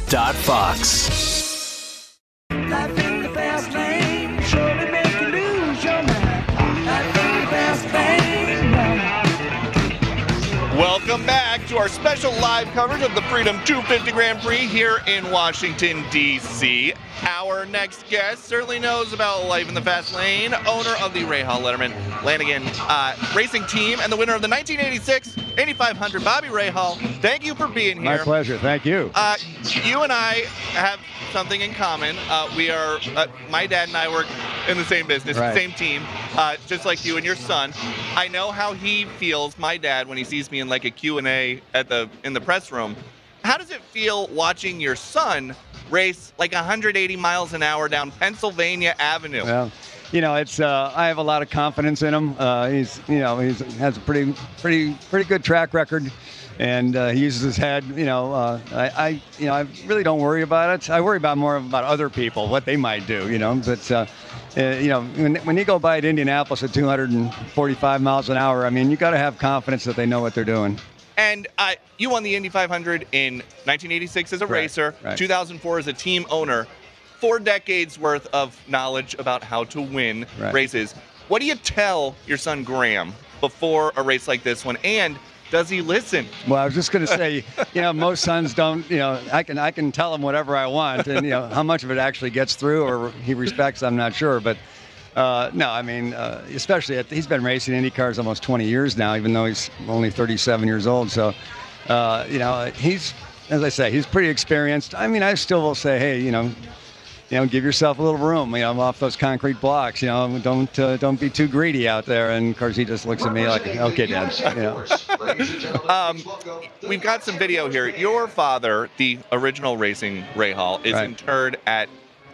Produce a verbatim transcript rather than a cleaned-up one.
dot fox. Life in the fast lane, surely make you lose your mind. Life in the fast lane, no. Welcome back to our special live coverage of the Freedom two fifty Grand Prix here in Washington, D C Our next guest certainly knows about life in the fast lane, owner of the Rahal Letterman Lanigan uh, Racing Team and the winner of the nineteen eighty-six Indy five hundred, Bobby Rahal. Thank you for being here. My pleasure. Thank you. Uh, you and I have something in common. Uh, we are, uh, my dad and I work in the same business, Right. same team, uh, just like you and your son. I know how he feels, my dad, when he sees me in like a Q and A at the in the press room. How does it feel watching your son race like one hundred eighty miles an hour down Pennsylvania Avenue? Well, you know, it's uh, I have a lot of confidence in him. Uh, he's, you know, he's has a pretty, pretty, pretty good track record, and uh, he uses his head. You know, uh, I, I, you know, I really don't worry about it. I worry about more about other people, what they might do. You know, but uh, uh, you know, when when you go by at Indianapolis at two hundred forty-five miles an hour, I mean, you got to have confidence that they know what they're doing. And uh, you won the Indy five hundred in nineteen eighty-six as a Right, racer, right. two thousand four as a team owner, four decades worth of knowledge about how to win Right. races. What do you tell your son Graham before a race like this one? And does he listen? Well, I was just going to say, you know, most sons don't, you know, I can I can tell him whatever I want, and, you know, how much of it actually gets through or he respects, I'm not sure. But, uh, no, I mean, uh, especially, at, he's been racing Indy cars almost twenty years now, even though he's only thirty-seven years old. So, uh, you know, he's, as I say, he's pretty experienced. I mean, I still will say, hey, you know, you know, give yourself a little room, you know, off those concrete blocks, you know, don't uh, don't be too greedy out there. And of course, he just looks at me like, okay, Dad, you know. Um, we've got some video here. Your father, the original racing Rahal, is Right. interred at